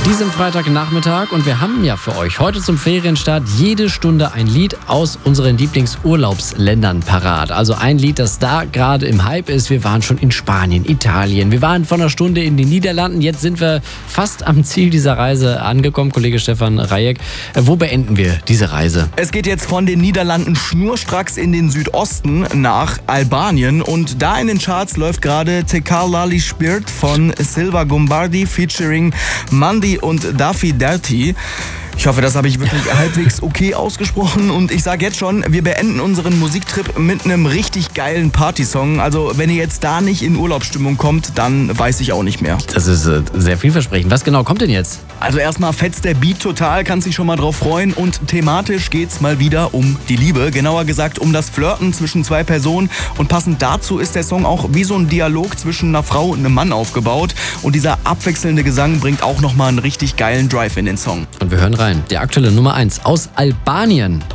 Diesem Freitagnachmittag und wir haben ja für euch heute zum Ferienstart jede Stunde ein Lied aus unseren Lieblingsurlaubsländern parat. Also ein Lied, das da gerade im Hype ist. Wir waren schon in Spanien, Italien, wir waren vor einer Stunde in den Niederlanden. Jetzt sind wir fast am Ziel dieser Reise angekommen, Kollege Stefan Rajek. Wo beenden wir diese Reise? Es geht jetzt von den Niederlanden schnurstracks in den Südosten nach Albanien und da in den Charts läuft gerade Tekar Lali Spirit von Silva Gombardi featuring Mandy und Daffy Dirty. Ich hoffe, das habe ich wirklich halbwegs okay ausgesprochen und ich sage jetzt schon, wir beenden unseren Musiktrip mit einem richtig geilen Partysong. Also wenn ihr jetzt da nicht in Urlaubsstimmung kommt, dann weiß ich auch nicht mehr. Das ist sehr vielversprechend. Was genau kommt denn jetzt? Also erstmal fetzt der Beat total, kannst dich schon mal drauf freuen und thematisch geht's mal wieder um die Liebe. Genauer gesagt um das Flirten zwischen zwei Personen und passend dazu ist der Song auch wie so ein Dialog zwischen einer Frau und einem Mann aufgebaut und dieser abwechselnde Gesang bringt auch nochmal einen richtig geilen Drive in den Song. Und wir hören rein. Die aktuelle Nummer 1 aus Albanien.